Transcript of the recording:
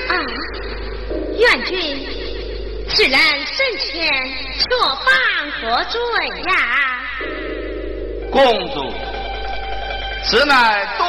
元君，此人生前所犯何罪呀？ 公主，此乃东